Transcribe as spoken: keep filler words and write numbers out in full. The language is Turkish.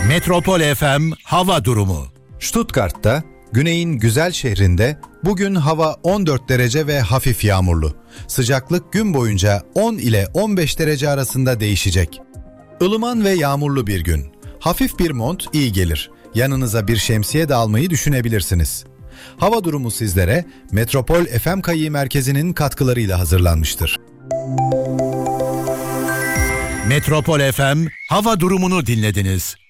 Metropol F M hava durumu. Stuttgart'ta, güneyin güzel şehrinde bugün hava on dört derece ve hafif yağmurlu. Sıcaklık gün boyunca on ile on beş derece arasında değişecek. Ilıman ve yağmurlu bir gün. Hafif bir mont iyi gelir. Yanınıza bir şemsiye de almayı düşünebilirsiniz. Hava durumu sizlere Metropol F M Kayı Merkezi'nin katkılarıyla hazırlanmıştır. Metropol F M hava durumunu dinlediniz.